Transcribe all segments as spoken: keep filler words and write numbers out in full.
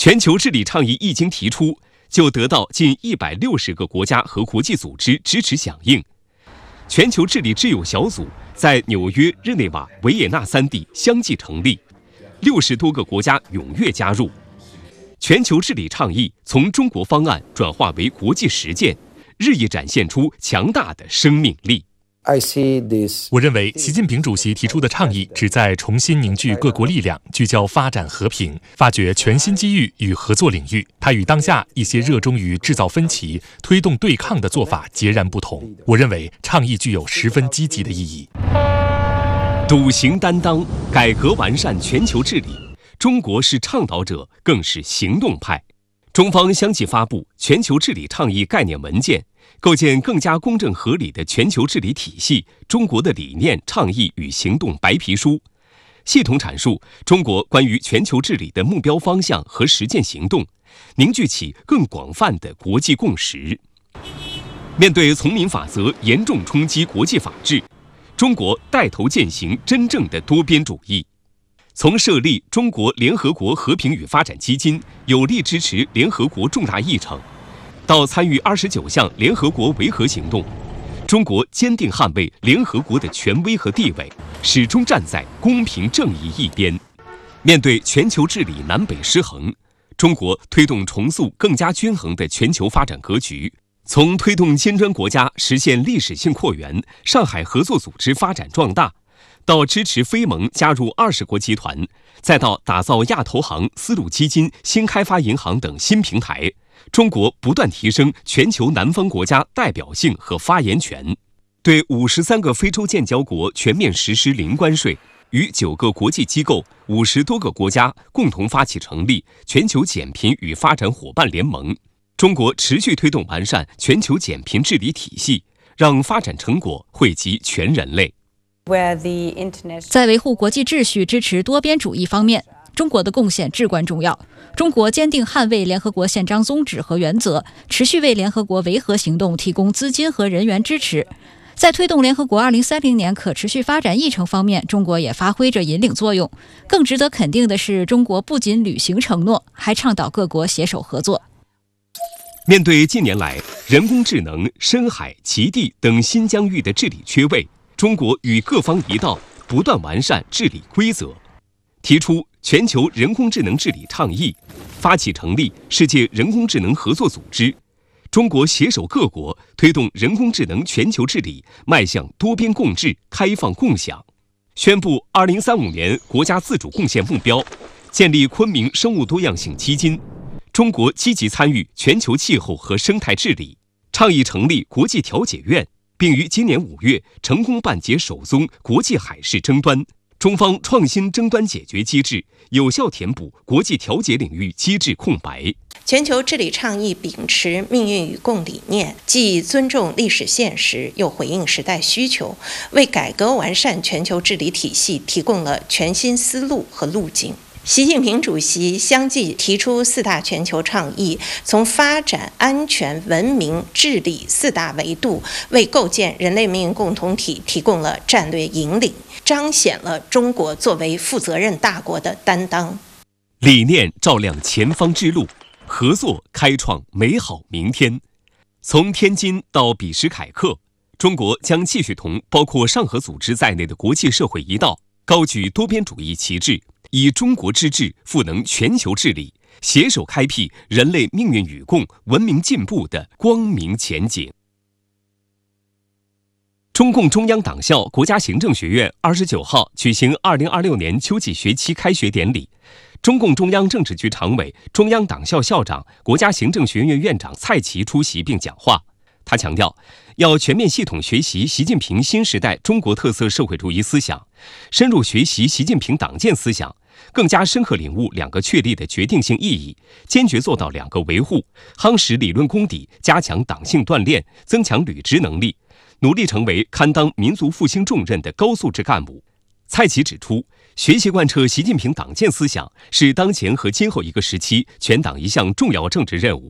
全球治理倡议一经提出，就得到近一百六十个国家和国际组织支持响应。全球治理挚友小组在纽约、日内瓦、维也纳三地相继成立，六十多个国家踊跃加入。全球治理倡议从中国方案转化为国际实践，日益展现出强大的生命力。 我认为习近平主席提出的倡议旨在重新凝聚各国力量，聚焦发展和平，发掘全新机遇与合作领域。它与当下一些热衷于制造分歧、推动对抗的做法截然不同。我认为倡议具有十分积极的意义。 笃行担当，改革完善全球治理，中国是倡导者，更是行动派。中方相继发布全球治理倡议概念文件，构建更加公正合理的全球治理体系，中国的理念、倡议与行动白皮书，系统阐述中国关于全球治理的目标方向和实践行动，凝聚起更广泛的国际共识。面对丛林法则严重冲击国际法治，中国带头践行真正的多边主义。从设立中国联合国和平与发展基金，有力支持联合国重大议程，到参与二十九项联合国维和行动，中国坚定捍卫联合国的权威和地位，始终站在公平正义一边。面对全球治理南北失衡，中国推动重塑更加均衡的全球发展格局，从推动金砖国家实现历史性扩员、上海合作组织发展壮大，到支持非盟加入二十国集团，再到打造亚投行、丝路基金、新开发银行等新平台，中国不断提升全球南方国家代表性和发言权，对五十三个非洲建交国全面实施零关税，与九个国际机构、五十多个国家共同发起成立全球减贫与发展伙伴联盟。中国持续推动完善全球减贫治理体系，让发展成果惠及全人类。 在维护国际秩序、支持多边主义方面，中国的贡献至关重要。中国坚定捍卫联合国宪章宗旨和原则，持续为联合国维和行动提供资金和人员支持。在推动联合国二零三零年可持续发展议程方面，中国也发挥着引领作用。更值得肯定的是，中国不仅履行承诺，还倡导各国携手合作。 面对近年来人工智能、深海、极地等新疆域的治理缺位，中国与各方一道，不断完善治理规则，提出全球人工智能治理倡议，发起成立世界人工智能合作组织。中国携手各国，推动人工智能全球治理迈向多边共治、开放共享。宣布二零三五年国家自主贡献目标，建立昆明生物多样性基金。中国积极参与全球气候和生态治理，倡议成立国际调解院，并于今年五月成功办结首宗国际海事争端。中方创新争端解决机制，有效填补国际调解领域机制空白。 全球治理倡议秉持命运与共理念，既尊重历史现实，又回应时代需求，为改革完善全球治理体系提供了全新思路和路径。习近平主席相继提出四大全球倡议，从发展、安全、文明、治理四大维度，为构建人类命运共同体提供了战略引领，彰显了中国作为负责任大国的担当。 理念照亮前方之路，合作开创美好明天。从天津到彼时凯克，中国将继续同包括上合组织在内的国际社会一道，高举多边主义旗帜，以中国之志赋能全球治理，携手开辟人类命运与共、文明进步的光明前景。中共中央党校国家行政学院二十九号举行二零二六年秋季学期开学典礼，中共中央政治局常委、中央党校校长、国家行政学院院长蔡奇出席并讲话。他强调，要全面系统学习习近平新时代中国特色社会主义思想，深入学习习近平党建思想，更加深刻领悟两个确立的决定性意义，坚决做到两个维护，夯实理论功底，加强党性锻炼，增强履职能力，努力成为堪当民族复兴重任的高素质干部。蔡奇指出，学习贯彻习近平党建思想是当前和今后一个时期全党一项重要政治任务。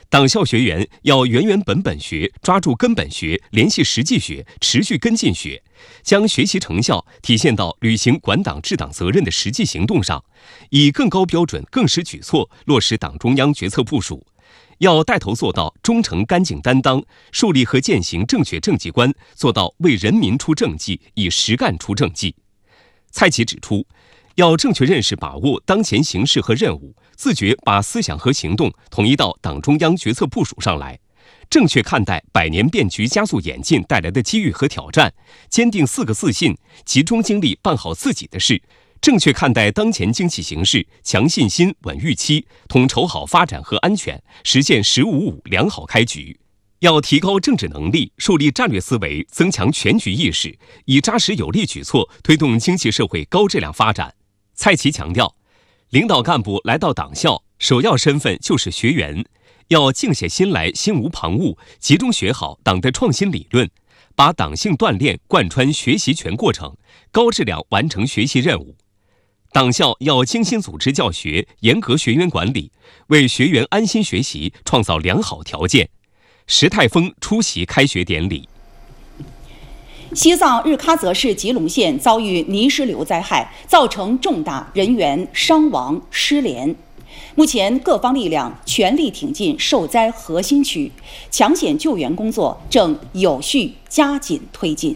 党校学员要原原本本学，抓住根本学，联系实际学，持续跟进学，将学习成效体现到履行管党治党责任的实际行动上，以更高标准、更实举措落实党中央决策部署。要带头做到忠诚干净担当，树立和践行正确政绩观，做到为人民出政绩，以实干出政绩。蔡奇指出，要正确认识把握当前形势和任务，自觉把思想和行动统一到党中央决策部署上来，正确看待百年变局加速演进带来的机遇和挑战，坚定四个自信，集中精力办好自己的事，正确看待当前经济形势，强信心、稳预期，统筹好发展和安全，实现“十五五”良好开局。要提高政治能力，树立战略思维，增强全局意识，以扎实有力举措推动经济社会高质量发展。蔡奇强调，领导干部来到党校，首要身份就是学员，要静下心来，心无旁骛，集中学好党的创新理论，把党性锻炼贯穿学习全过程，高质量完成学习任务。党校要精心组织教学，严格学员管理，为学员安心学习创造良好条件。石泰峰出席开学典礼。 西藏日喀则市吉隆县遭遇泥石流灾害，造成重大人员伤亡失联。目前各方力量全力挺进受灾核心区，抢险救援工作正有序加紧推进。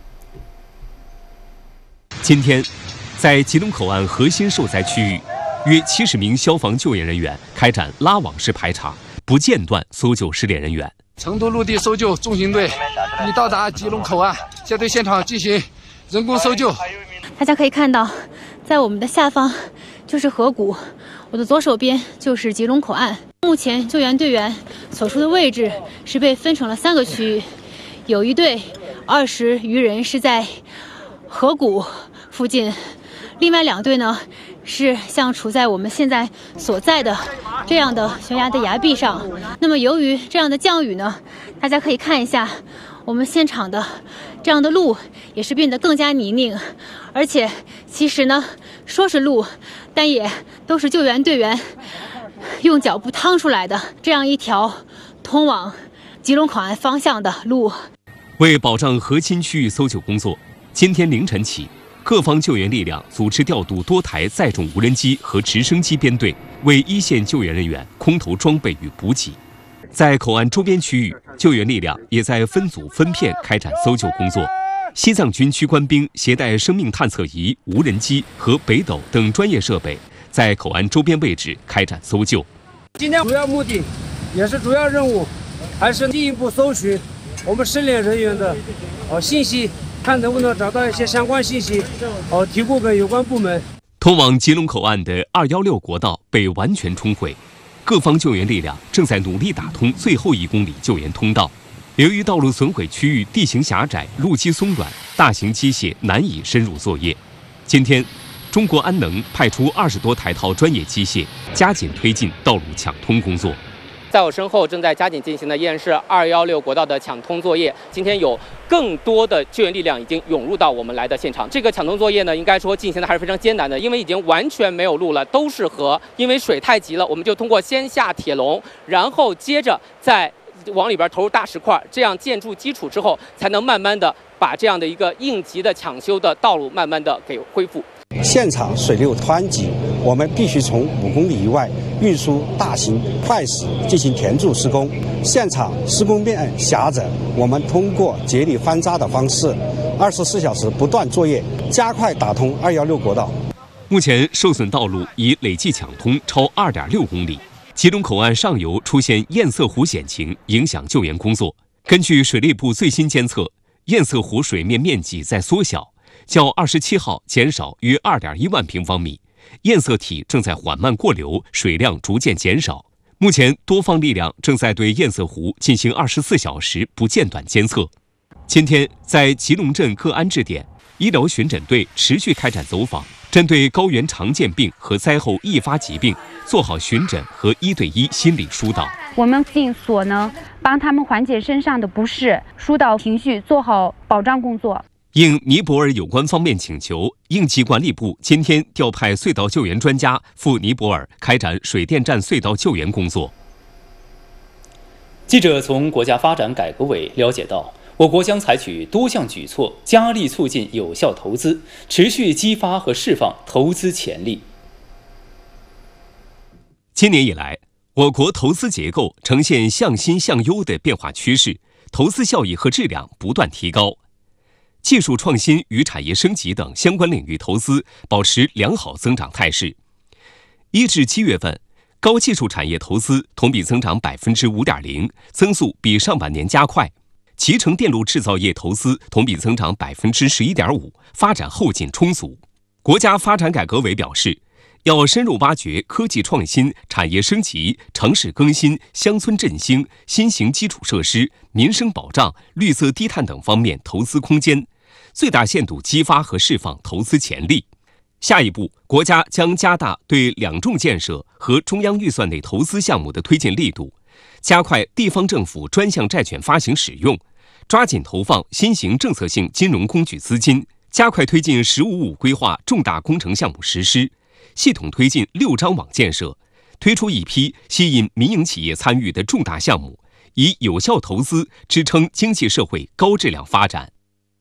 今天，在吉隆口岸核心受灾区域，约七十名消防救援人员开展拉网式排查，不间断搜救失联人员。 成都陆地搜救中型队已到达吉隆口岸，现对现场进行人工搜救。 大家可以看到，在我们的下方就是河谷，我的左手边就是吉隆口岸。目前救援队员所处的位置是被分成了三个区域，有一队二十余人是在河谷附近，另外两队呢是像处在我们现在所在的这样的悬崖的崖壁上。那么由于这样的降雨呢，大家可以看一下我们现场的这样的路也是变得更加泥泞，而且其实呢说是路，但也都是救援队员用脚步趟出来的这样一条通往吉隆口岸方向的路。 为保障核心区域搜救工作，今天凌晨起，各方救援力量组织调度多台载重无人机和直升机编队，为一线救援人员空投装备与补给。在口岸周边区域，救援力量也在分组分片开展搜救工作。西藏军区官兵携带生命探测仪、无人机和北斗等专业设备，在口岸周边位置开展搜救。 今天主要目的，也是主要任务，还是进一步搜寻我们失联人员的呃信息，看能不能找到一些相关信息，呃提供给有关部门。 通往吉隆口岸的二一六国道被完全冲毁，各方救援力量正在努力打通最后一公里救援通道。由于道路损毁区域地形狭窄、路基松软，大型机械难以深入作业。今天，中国安能派出二十多台套专业机械，加紧推进道路抢通工作。 在我身后正在加紧进行的依然是二一六国道的抢通作业。今天有更多的救援力量已经涌入到我们来的现场。这个抢通作业呢，应该说进行的还是非常艰难的，因为已经完全没有路了，都是河。因为水太急了，我们就通过先下铁笼，然后接着再往里边投入大石块，这样建筑基础之后，才能慢慢的把这样的一个应急的抢修的道路慢慢的给恢复。 现场水流湍急，我们必须从五公里以外运输大型快石进行填筑施工。现场施工面狭窄，我们通过竭力翻渣的方式，二十四小时不断作业，加快打通二一六国道。 目前受损道路已累计抢通超二点六公里。吉隆口岸上游出现堰塞湖险情，影响救援工作。根据水利部最新监测，堰塞湖水面面积在缩小，较二十七号减少约二点一万平方米，堰塞体正在缓慢过流，水量逐渐减少。目前，多方力量正在对堰塞湖进行二十四小时不间断监测。今天，在吉隆镇各安置点，医疗巡诊队持续开展走访，针对高原常见病和灾后易发疾病，做好巡诊和一对一心理疏导。 我们尽所能帮他们缓解身上的不适，疏导情绪，做好保障工作。 应尼泊尔有关方面请求，应急管理部今天调派隧道救援专家赴尼泊尔开展水电站隧道救援工作。 记者从国家发展改革委了解到，我国将采取多项举措，加力促进有效投资，持续激发和释放投资潜力。 今年以来，我国投资结构呈现向新向优的变化趋势，投资效益和质量不断提高。技术创新与产业升级等相关领域投资保持良好增长态势。一至七月份，高技术产业投资同比增长百分之五点零，增速比上半年加快。集成电路制造业投资同比增长百分之十一点五，发展后劲充足。国家发展改革委表示，要深入挖掘科技创新、产业升级、城市更新、乡村振兴、新型基础设施、民生保障、绿色低碳等方面投资空间，最大限度激发和释放投资潜力。下一步，国家将加大对两重建设和中央预算内投资项目的推进力度，加快地方政府专项债券发行使用，抓紧投放新型政策性金融工具资金，加快推进“十五五”规划重大工程项目实施，系统推进六张网建设，推出一批吸引民营企业参与的重大项目，以有效投资支撑经济社会高质量发展。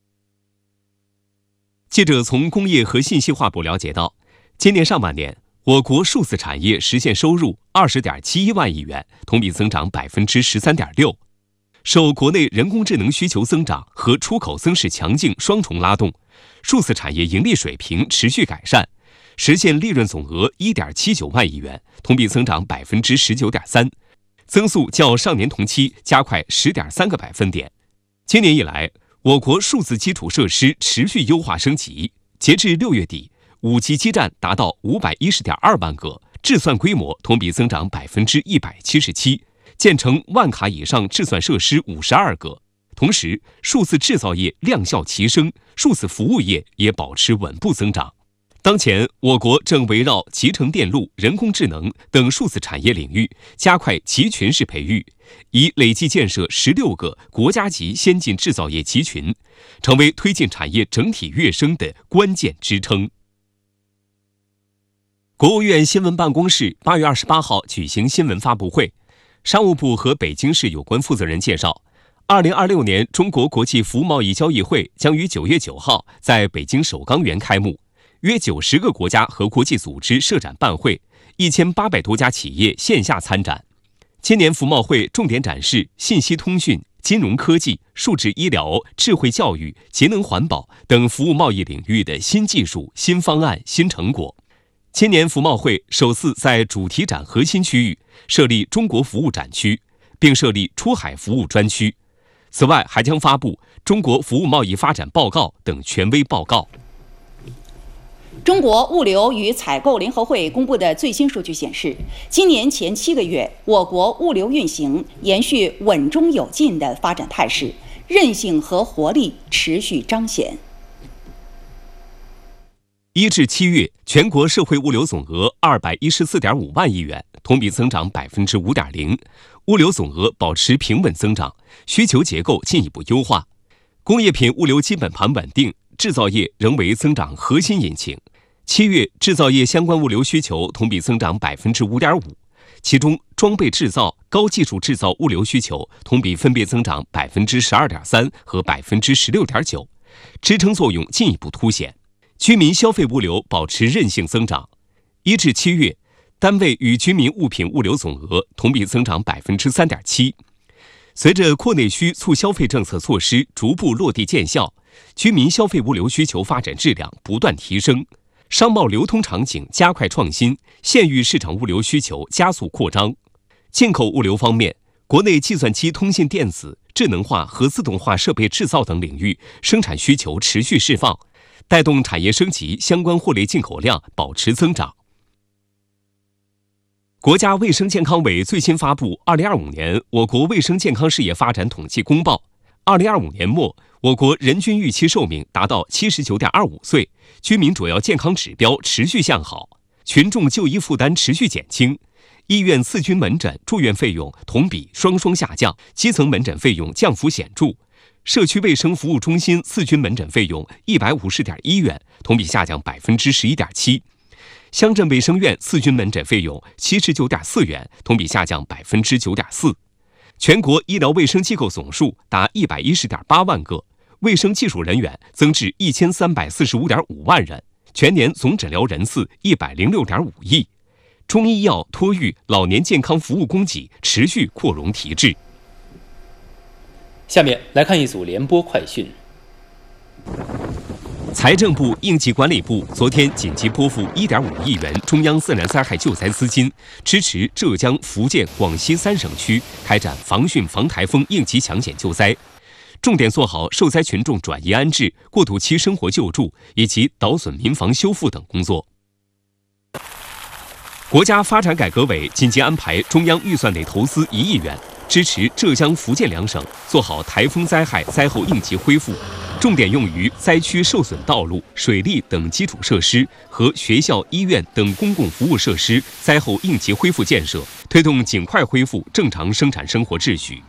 记者从工业和信息化部了解到，今年上半年，我国数字产业实现收入二十点七一万亿元，同比增长百分之十三点六。受国内人工智能需求增长和出口增势强劲双重拉动，数字产业盈利水平持续改善，实现利润总额一点七九万亿元，同比增长百分之十九点三，增速较上年同期加快十点三个百分点。今年以来，我国数字基础设施持续优化升级，截至六月底，五 G 基站达到五百一十点二万个，制算规模同比增长百分之一百七十七，建成万卡以上制算设施五十二个。同时，数字制造业量效齐升，数字服务业也保持稳步增长。当前，我国正围绕集成电路、人工智能等数字产业领域，加快集群式培育，已累计建设十六个国家级先进制造业集群，成为推进产业整体跃升的关键支撑。国务院新闻办公室八月二十八号举行新闻发布会，商务部和北京市有关负责人介绍，二零二六年中国国际服务贸易交易会将于九月九号在北京首钢园开幕。约九十个国家和国际组织设展办会，一千八百多家企业线下参展。今年服贸会重点展示信息通讯、金融科技、数字医疗、智慧教育、节能环保等服务贸易领域的新技术、新方案、新成果。今年服贸会首次在主题展核心区域设立中国服务展区，并设立出海服务专区。此外，还将发布中国服务贸易发展报告等权威报告。 中国物流与采购联合会公布的最新数据显示，今年前七个月，我国物流运行延续稳中有进的发展态势，韧性和活力持续彰显。 一至七月，全国社会物流总额二百一十四点五万亿元，同比增长百分之五点零，物流总额保持平稳增长，需求结构进一步优化，工业品物流基本盘稳定，制造业仍为增长核心引擎。七月制造业相关物流需求同比增长百分之五点五，其中装备制造、高技术制造物流需求同比分别增长百分之十二点三和百分之十六点九，支撑作用进一步凸显。居民消费物流保持韧性增长，一至七月，单位与居民物品物流总额同比增长百分之三点七。随着扩内需促消费政策措施逐步落地见效，居民消费物流需求发展质量不断提升。商贸流通场景加快创新，县域市场物流需求加速扩张。进口物流方面，国内计算机通信电子、智能化和自动化设备制造等领域生产需求持续释放，带动产业升级相关货类进口量保持增长。国家卫生健康委最新发布《二零二五年我国卫生健康事业发展统计公报》，二零二五年末，我国人均预期寿命达到七十九点二五岁，居民主要健康指标持续向好，群众就医负担持续减轻，医院次均门诊住院费用同比双双下降，基层门诊费用降幅显著。社区卫生服务中心次均门诊费用一百五十点一元，同比下降百分之十一点七；乡镇卫生院次均门诊费用七十九点四元，同比下降百分之九点四。 全国医疗卫生机构总数达一百一十点八万个，卫生技术人员增至一千三百四十五点五万人，全年总诊疗人次一百零六点五亿。中医药、托育、老年健康服务供给持续扩容提质。 下面来看一组联播快讯。 财政部、应急管理部昨天紧急拨付一点五亿元中央自然灾害救灾资金，支持浙江、福建、广西三省区开展防汛防台风应急抢险救灾，重点做好受灾群众转移安置、过渡期生活救助以及捣损民房修复等工作。国家发展改革委紧急安排中央预算内投资一亿元，支持浙江、福建两省做好台风灾害灾后应急恢复，重点用于灾区受损道路、水利等基础设施和学校、医院等公共服务设施灾后应急恢复建设，推动尽快恢复正常生产生活秩序。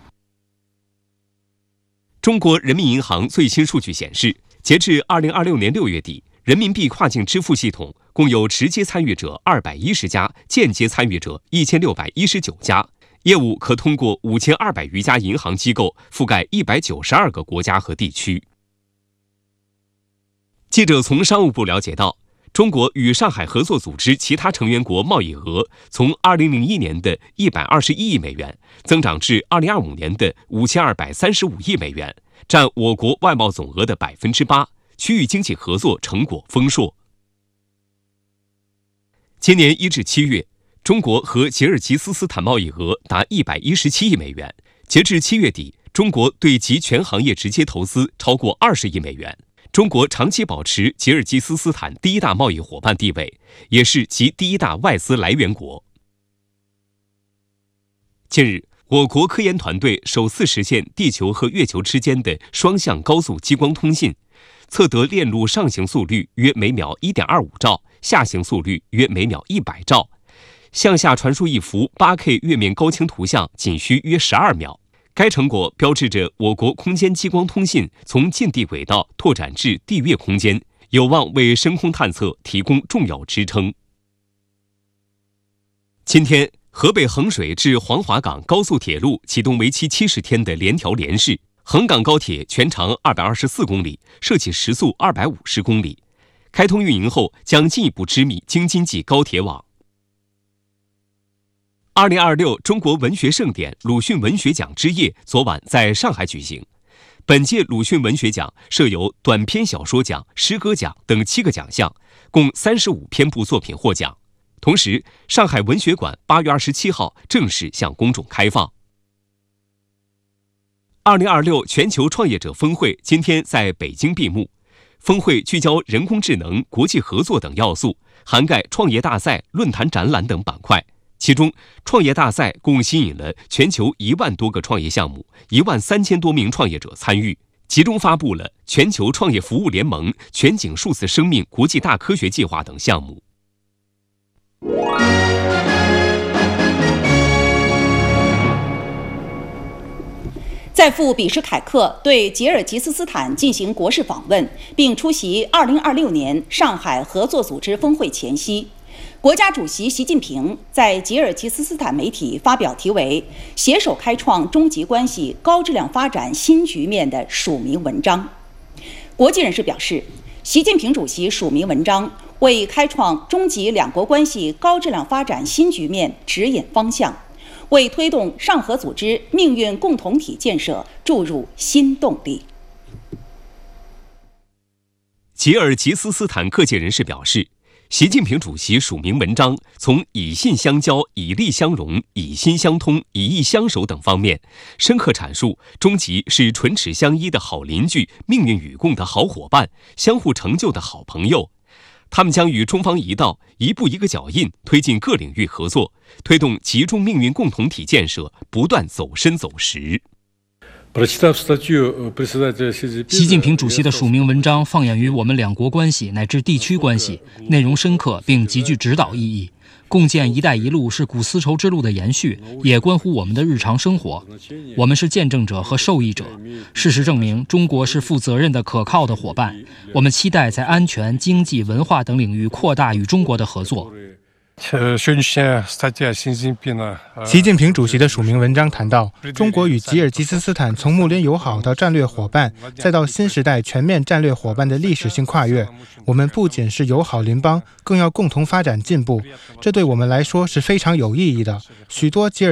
中国人民银行最新数据显示，截至二零二六年六月底，人民币跨境支付系统共有直接参与者二百一十家，间接参与者一千六百一十九家，业务可通过五千二百余家银行机构，覆盖一百九十二个国家和地区。记者从商务部了解到，中国与上海合作组织其他成员国贸易额从二零零一年的一百二十一亿美元增长至二零二五年的五千二百三十五亿美元，占我国外贸总额的百分之八，区域经济合作成果丰硕。今年一至七月，中国和吉尔吉斯斯坦贸易额达一百一十七亿美元。截至七月底，中国对其全行业直接投资超过二十亿美元。中国长期保持吉尔吉斯斯坦第一大贸易伙伴地位，也是其第一大外资来源国。近日，我国科研团队首次实现地球和月球之间的双向高速激光通信，测得链路上行速率约每秒 一点二五兆，下行速率约每秒一百兆。向下传输一幅 八K 月面高清图像仅需约十二秒。该成果标志着我国空间激光通信从近地轨道拓展至地月空间，有望为深空探测提供重要支撑。今天，河北衡水至黄骅港高速铁路启动为期七十天的联调联试，衡港高铁全长二百二十四公里，设计时速二百五十公里。开通运营后，将进一步织密京津冀高铁网。二零二六中国文学盛典鲁迅文学奖之夜昨晚在上海举行。本届鲁迅文学奖设有短篇小说奖、诗歌奖等七个奖项，共三十五篇部作品获奖。同时，上海文学馆八月二十七号正式向公众开放。二零二六全球创业者峰会今天在北京闭幕。峰会聚焦人工智能、国际合作等要素，涵盖创业大赛、论坛展览等板块。其中，创业大赛共吸引了全球一万多个创业项目，一万三千多名创业者参与，集中发布了全球创业服务联盟、全景数字生命国际大科学计划等项目。 在赴比什凯克对吉尔吉斯斯坦进行国事访问，并出席二零二六年上海合作组织峰会前夕，国家主席习近平在吉尔吉斯斯坦媒体发表题为《携手开创中吉关系高质量发展新局面》的署名文章。国际人士表示，习近平主席署名文章为开创中吉两国关系高质量发展新局面指引方向，为推动上合组织命运共同体建设注入新动力。 吉尔吉斯斯坦各界人士表示，习近平主席署名文章从以信相交、以利相融、以心相通、以义相守等方面，深刻阐述中吉是唇齿相依的好邻居、命运与共的好伙伴、相互成就的好朋友。他们将与中方一道，一步一个脚印，推进各领域合作，推动集中命运共同体建设不断走深走实。 习近平主席的署名文章放眼于我们两国关系乃至地区关系，内容深刻并极具指导意义。共建“一带一路”是古丝绸之路的延续，也关乎我们的日常生活。我们是见证者和受益者。事实证明，中国是负责任的、可靠的伙伴。我们期待在安全、经济、文化等领域扩大与中国的合作。 习近平主席的署名文章谈到，中国与吉尔吉斯斯坦从睦邻友好到战略伙伴，再到新时代全面战略伙伴的历史性跨越，我们不仅是友好邻邦，更要共同发展进步，这对我们来说是非常有意义的。许多吉尔